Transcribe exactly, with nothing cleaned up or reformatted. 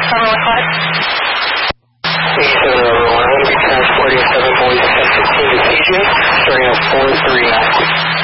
eighty-seven over one, I'm going to be transporting seven boys ten fifteen to T J, starting at four three nine.